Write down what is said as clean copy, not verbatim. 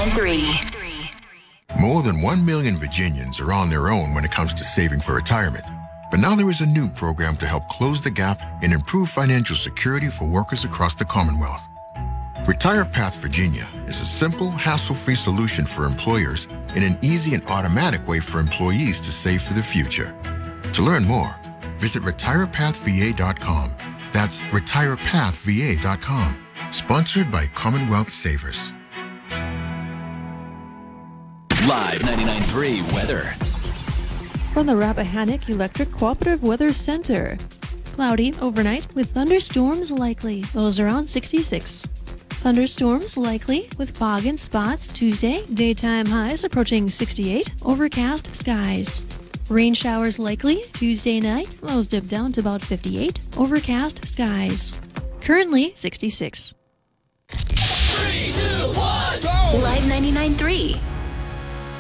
99.3. More than 1 million Virginians are on their own when it comes to saving for retirement. But now there is a new program to help close the gap and improve financial security for workers across the Commonwealth. Retire Path Virginia is a simple, hassle-free solution for employers and an easy and automatic way for employees to save for the future. To learn more, visit retirepathva.com. That's retirepathva.com. Sponsored by Commonwealth Savers. Live 99.3 weather. From the Rappahannock Electric Cooperative Weather Center. Cloudy overnight with thunderstorms likely. Lows around 66. Thunderstorms likely with fog in spots Tuesday. Daytime highs approaching 68. Overcast skies. Rain showers likely Tuesday night. Lows dip down to about 58. Overcast skies. Currently 66. 3, 2, 1, go! Live 99.3.